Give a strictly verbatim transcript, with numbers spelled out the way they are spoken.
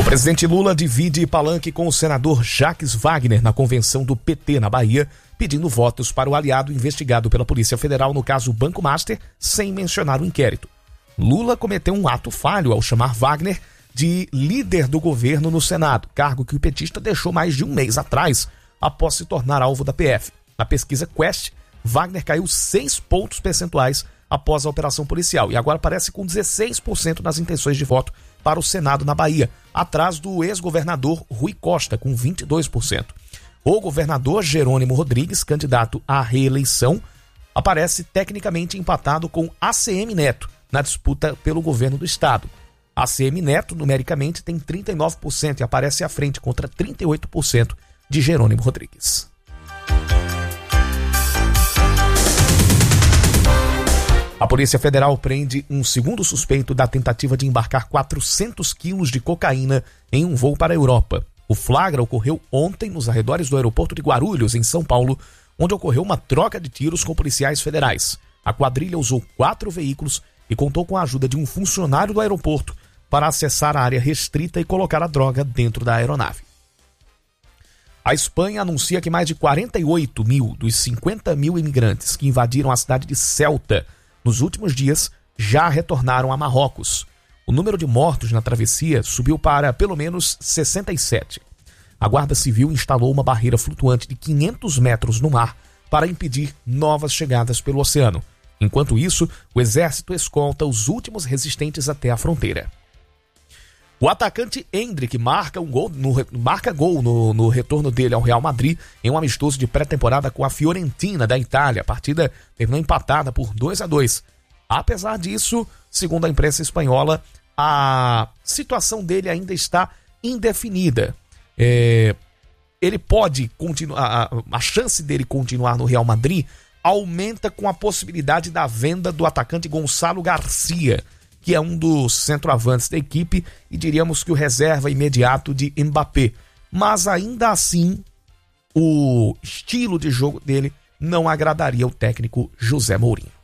Presidente Lula divide palanque com o senador Jacques Wagner na convenção do P T na Bahia, pedindo votos para o aliado investigado pela Polícia Federal no caso Banco Master, sem mencionar o inquérito. Lula cometeu um ato falho ao chamar Wagner de líder do governo no Senado, cargo que o petista deixou mais de um mês atrás, após se tornar alvo da P F. Na pesquisa Quest, Wagner caiu seis pontos percentuais após a operação policial e agora aparece com dezesseis por cento nas intenções de voto para o Senado na Bahia, atrás do ex-governador Rui Costa, com vinte e dois por cento. O governador Jerônimo Rodrigues, candidato à reeleição, aparece tecnicamente empatado com A C M Neto na disputa pelo governo do estado. A C M Neto, numericamente, tem trinta e nove por cento e aparece à frente contra trinta e oito por cento de Jerônimo Rodrigues. A Polícia Federal prende um segundo suspeito da tentativa de embarcar quatrocentos quilos de cocaína em um voo para a Europa. O flagra ocorreu ontem nos arredores do aeroporto de Guarulhos, em São Paulo, onde ocorreu uma troca de tiros com policiais federais. A quadrilha usou quatro veículos e contou com a ajuda de um funcionário do aeroporto para acessar a área restrita e colocar a droga dentro da aeronave. A Espanha anuncia que mais de quarenta e oito mil dos cinquenta mil imigrantes que invadiram a cidade de Ceuta nos últimos dias já retornaram a Marrocos. O número de mortos na travessia subiu para pelo menos sessenta e sete. A Guarda Civil instalou uma barreira flutuante de quinhentos metros no mar para impedir novas chegadas pelo oceano. Enquanto isso, o exército escolta os últimos resistentes até a fronteira. O atacante Endrick marca, um gol, no, marca gol no, no retorno dele ao Real Madrid em um amistoso de pré-temporada com a Fiorentina da Itália. A partida terminou empatada por dois a dois. Apesar disso, segundo a imprensa espanhola, a situação dele ainda está indefinida. É, ele pode continuar, a, a chance dele continuar no Real Madrid aumenta com a possibilidade da venda do atacante Gonçalo Garcia, que é um dos centroavantes da equipe e diríamos que o reserva imediato de Mbappé. Mas ainda assim, o estilo de jogo dele não agradaria o técnico José Mourinho.